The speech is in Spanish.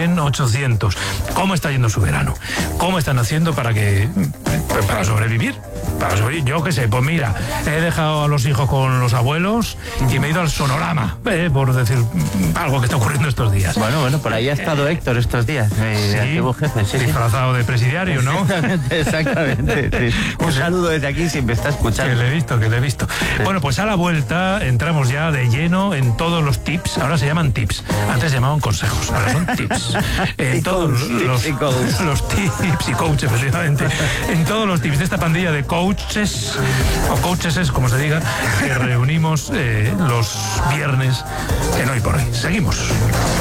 100-800. ¿Cómo está yendo su verano? ¿Cómo están haciendo para sobrevivir? Yo qué sé, pues mira, he dejado a los hijos con los abuelos y me he ido al Sonorama, por decir algo que está ocurriendo estos días. Bueno, por ahí ha estado Héctor estos días, de antiguo jefe. Sí, disfrazado de presidiario, ¿no? Exactamente. Sí. Un saludo desde aquí si me está escuchando. Que le he visto. Sí. Bueno, pues a la vuelta entramos ya de lleno en todos los tips. Ahora se llaman tips. Antes se llamaban consejos. Ahora son tips. En todos los tips y coaches, efectivamente. En todos los tips de esta pandilla de coaches, o coaches, como se diga, que reunimos los viernes en Hoy por Hoy. Seguimos.